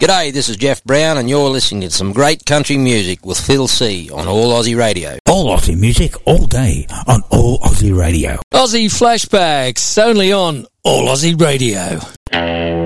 G'day, this is Jeff Brown and you're listening to some great country music with Phil C on All Aussie Radio. All Aussie music all day on All Aussie Radio. Aussie Flashbacks only on All Aussie Radio.